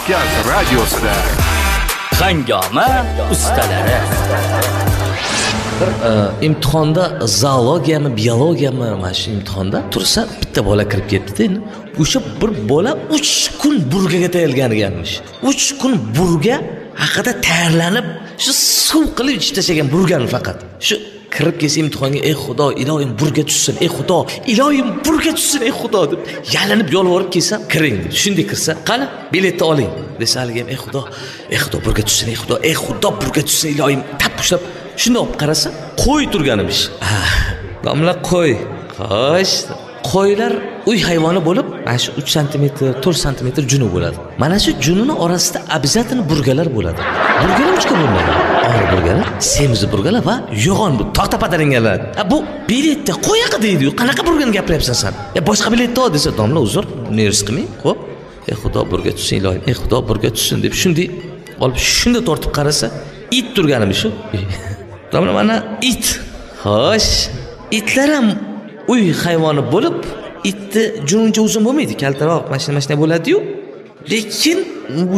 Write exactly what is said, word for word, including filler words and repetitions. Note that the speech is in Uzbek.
Kavkaz radiosida Hangoma ustalari. Bir e, imtihonda zoologiyami, biologiyami mana shu imtihonda tursa bitta bola kirib ketdi-da. O'sha bir bola uch kun burgaga tayyorlanganmish. uch kun burga haqida tayyorlanib, shu suv qilib ichib tashlagan burgani faqat. Shu kirib kelsa imtihonga, ey Xudo, iloyim burga tushsin, ey Xudo, iloyim burga tushsin, ey Xudo deb yalinib yolvorib kelsa, kiring deb. Shunday kirsa, qani biletni oling desa, haligi ham ey Xudo, ey Xudo burga tushsin, ey Xudo, ey Xudo burga tushsin, iloyim tap ushlab shunda olib qarasa, qo'y turganimish. Domla qo'y. Xo'sh, qo'ylar uy hayvoni bo'lib, mana shu uch santimetr, to'rt santimetr juni bo'ladi. Mana shu junini orasida обязательно burgalar bo'ladi. Burgalar uchga bo'lmaydi. Og'ir burgalar, semiz burgalar va yo'g'on bu toqta padaringalar. Ha bu biletda qo'y haqida deydi-yu. Qanaqa burgani gapiryapsan sen? Ya boshqa biletda ol desa, domla uzr, nervs qilmang. Xo'p. Ey Xudo burga tushsin, iloyim. Ey Xudo burga tushsin deb shunday olib shunda tortib qarasa, it turganimiz shu. Domla mana it. Xo'sh, itlar ham uy hayvoni bo'lib, itni jununcha uzun bo'lmaydi, kaltaroq, mashina mashina bo'ladi-yu. Lekin